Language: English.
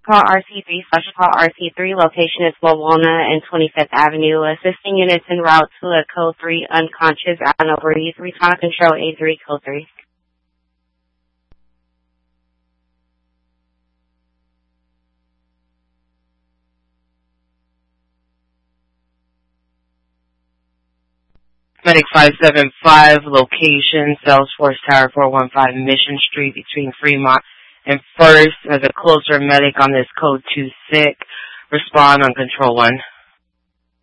Call RC3, special call RC3. Location is Wawona and 25th Avenue. Assisting units en route to a code 3 unconscious and overeat. Respond control A3, code 3. Medic 575, location, Salesforce Tower 415 Mission Street between Fremont and First. As a closer medic on this code 2 sick. Respond on control 1.